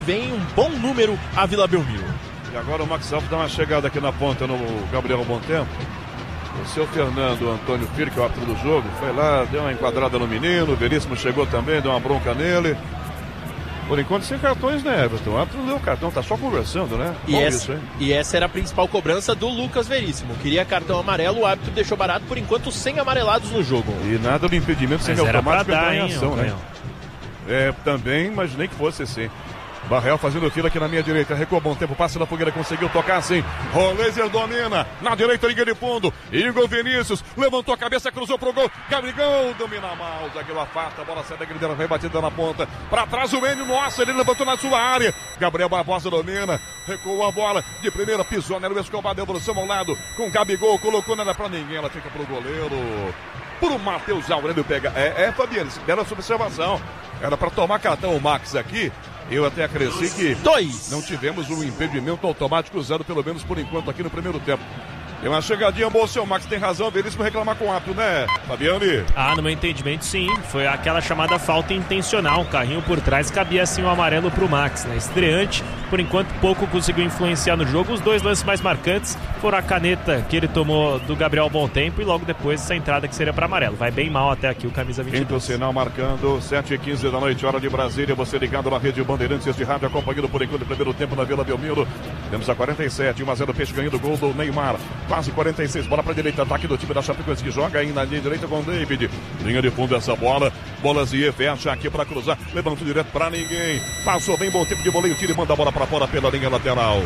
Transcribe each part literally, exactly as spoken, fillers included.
Vem um bom número a Vila Belmiro. E agora o Max Alves dá uma chegada aqui na ponta no Gabriel Bom Tempo. O seu Fernando Antônio Filho, que é o árbitro do jogo, foi lá, deu uma enquadrada no menino. O Veríssimo chegou também, deu uma bronca nele. Por enquanto sem cartões, né, Everton? O árbitro não deu cartão, tá só conversando, né? E essa, isso, e essa era a principal cobrança do Lucas Veríssimo. Queria cartão amarelo, o árbitro deixou barato, por enquanto sem amarelados no jogo. E nada do impedimento sem automático entrar em ação, né? É, também imaginei que fosse assim. Barrel fazendo fila aqui na minha direita, recuou bom tempo, passe da fogueira, conseguiu tocar assim. Rolezer domina, na direita, liga de fundo. Igor Vinícius levantou a cabeça, cruzou pro gol. Gabrigão domina mal, zagueiro afasta, a bola sai da grelha, vai batida na ponta. Pra trás o Enio, nossa, ele levantou na sua área. Gabriel Barbosa domina, recuou a bola de primeira, pisou nela, o Escobar, devolução ao lado com o Gabigol, colocou nada pra ninguém, ela fica pro goleiro. Pro Matheus Aurélio pegar. É, é Fabiano, bela sua observação. Era pra tomar cartão o Max aqui. Eu até acresci que Dois. não tivemos um impedimento automático usado, pelo menos por enquanto, aqui no primeiro tempo. Deu uma chegadinha boa, o seu Max tem razão, Veríssimo reclamar com o árbitro, né, Fabiane? Ah, no meu entendimento, sim. Foi aquela chamada falta intencional. Um carrinho por trás, cabia assim o amarelo pro Max, né? Estreante, por enquanto, pouco conseguiu influenciar no jogo. Os dois lances mais marcantes foram a caneta que ele tomou do Gabriel Bom Tempo e logo depois essa entrada que seria para amarelo. Vai bem mal até aqui o camisa vinte e dois. Quinto sinal marcando, sete e quinze da noite, hora de Brasília. Você ligado na rede Bandeirantes de rádio, acompanhando por enquanto o primeiro tempo na Vila Belmiro. Temos a quarenta e sete, um a zero, Peixe ganhando o gol do Neymar. Quase quarenta e seis, bola para direita, ataque do time da Chapecoense que joga aí na linha direita com o David. Linha de fundo essa bola, Bolazier fecha aqui para cruzar, levantou direto para ninguém. Passou bem, bom tempo de voleio, tira e manda a bola para fora pela linha lateral.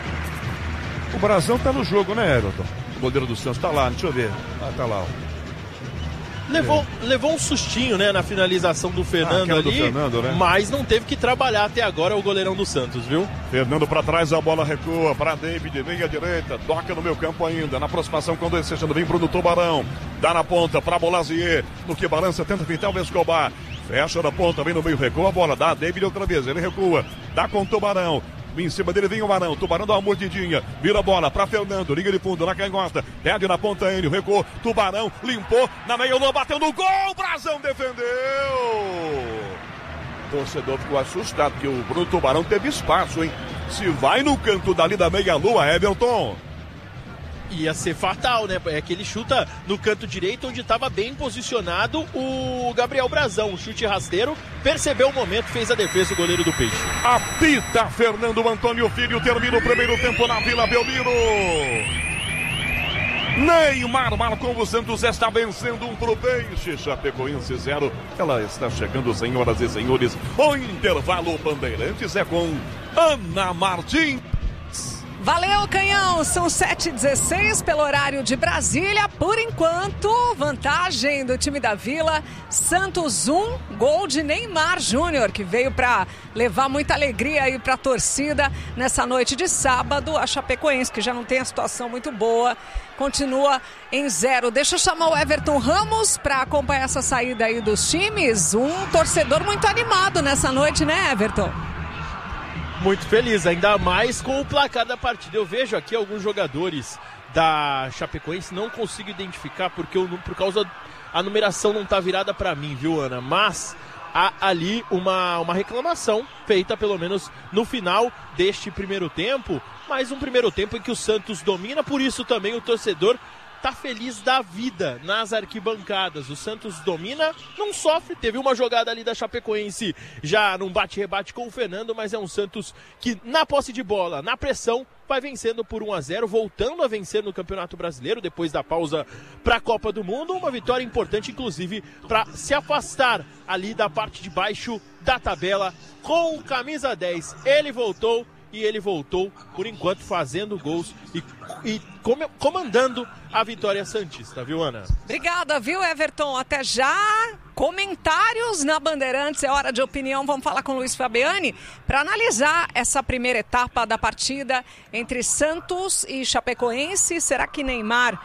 O Brasão tá no jogo, né, Everton? O goleiro do Santos tá lá, deixa eu ver. Ah, tá lá, ó. Levou, é. levou um sustinho, né, na finalização do Fernando ah, ali, do Fernando, né? Mas não teve que trabalhar até agora o goleirão do Santos, viu? Fernando para trás, a bola recua para David, vem à direita, toca no meu campo ainda, na aproximação com dois, fechando, vem Bruno Tubarão, dá na ponta para Bolazier, no que balança, tenta pintar o Escobar, fecha na ponta, vem no meio, recua a bola, dá a David outra vez, ele recua, dá com o Tubarão. Em cima dele vem o Barão, Tubarão dá uma mordidinha, vira a bola pra Fernando, liga de fundo na canhota, perde na ponta ele, recuou, Tubarão, limpou, na meia-lua, bateu no gol, Brasão defendeu! O torcedor ficou assustado, porque o Bruno Tubarão teve espaço, hein? Se vai no canto dali da meia-lua, Everton... Ia ser fatal, né? É que ele chuta no canto direito, onde estava bem posicionado o Gabriel Brazão. Um chute rasteiro, percebeu o momento, fez a defesa o goleiro do Peixe. Apita Fernando Antônio Filho, termina o primeiro tempo na Vila Belmiro. Neymar marcou, o Santos está vencendo um pro Peixe. Chapecoense zero. Ela está chegando, senhoras e senhores. O intervalo Bandeirantes é com Ana Martins. Valeu, Canhão! São sete e dezesseis pelo horário de Brasília. Por enquanto, vantagem do time da Vila. Santos um, gol de Neymar Júnior, que veio para levar muita alegria aí para a torcida nessa noite de sábado. A Chapecoense, que já não tem a situação muito boa, continua em zero. Deixa eu chamar o Everton Ramos para acompanhar essa saída aí dos times. Um torcedor muito animado nessa noite, né, Everton? Muito feliz, ainda mais com o placar da partida. Eu vejo aqui alguns jogadores da Chapecoense, não consigo identificar porque eu, por causa a numeração não tá virada para mim, viu, Ana? Mas há ali uma, uma reclamação feita pelo menos no final deste primeiro tempo, mas um primeiro tempo em que o Santos domina, por isso também o torcedor tá feliz da vida nas arquibancadas. O Santos domina, não sofre, teve uma jogada ali da Chapecoense já num bate-rebate com o Fernando, mas é um Santos que na posse de bola, na pressão, vai vencendo por um a zero, voltando a vencer no Campeonato Brasileiro depois da pausa para a Copa do Mundo. Uma vitória importante, inclusive, para se afastar ali da parte de baixo da tabela com o camisa dez. Ele voltou e ele voltou, por enquanto, fazendo gols e, e com, comandando a vitória santista, viu, Ana? Obrigada, viu, Everton? Até já. Comentários na Bandeirantes, é hora de opinião. Vamos falar com o Luiz Fabiani para analisar essa primeira etapa da partida entre Santos e Chapecoense. Será que Neymar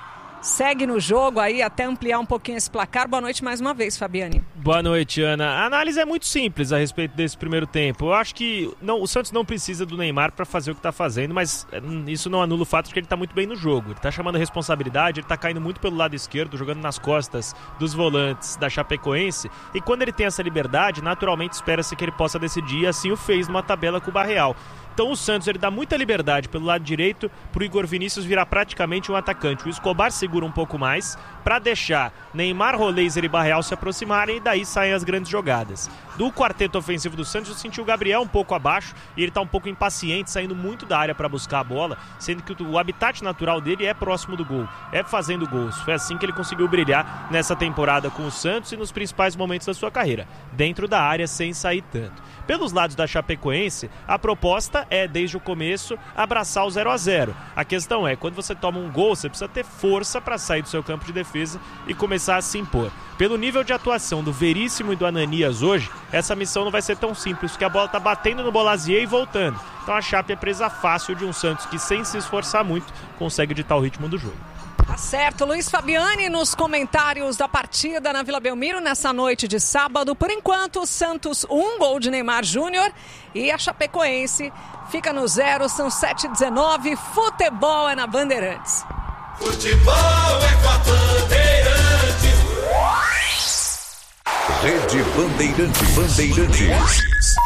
segue no jogo aí até ampliar um pouquinho esse placar. Boa noite mais uma vez, Fabiane. Boa noite, Ana. A análise é muito simples a respeito desse primeiro tempo. Eu acho que não, o Santos não precisa do Neymar para fazer o que está fazendo, mas isso não anula o fato de que ele está muito bem no jogo. Ele está chamando a responsabilidade, ele está caindo muito pelo lado esquerdo, jogando nas costas dos volantes da Chapecoense. E quando ele tem essa liberdade, naturalmente espera-se que ele possa decidir, e assim o fez numa tabela com o Barreal. Então o Santos ele dá muita liberdade pelo lado direito para o Igor Vinícius virar praticamente um atacante. O Escobar segura um pouco mais para deixar Neymar, Roleiser e Barreal se aproximarem, e daí saem as grandes jogadas. Do quarteto ofensivo do Santos, eu senti o Gabriel um pouco abaixo e ele está um pouco impaciente, saindo muito da área para buscar a bola, sendo que o habitat natural dele é próximo do gol, é fazendo gols. Foi assim que ele conseguiu brilhar nessa temporada com o Santos e nos principais momentos da sua carreira, dentro da área sem sair tanto. Pelos lados da Chapecoense, a proposta é, desde o começo, abraçar o zero a zero. A questão é, quando você toma um gol, você precisa ter força para sair do seu campo de defesa e começar a se impor. Pelo nível de atuação do Veríssimo e do Ananias hoje, essa missão não vai ser tão simples, porque a bola está batendo no Bolazier e voltando. Então a Chape é presa fácil de um Santos que, sem se esforçar muito, consegue ditar o ritmo do jogo. Tá certo, Luiz Fabiani nos comentários da partida na Vila Belmiro nessa noite de sábado. Por enquanto, Santos um, gol de Neymar Júnior, e a Chapecoense fica no zero, são sete e dezenove, futebol é na Bandeirantes. Futebol é com a Bandeirantes. Rede Bandeirantes. Bandeirantes.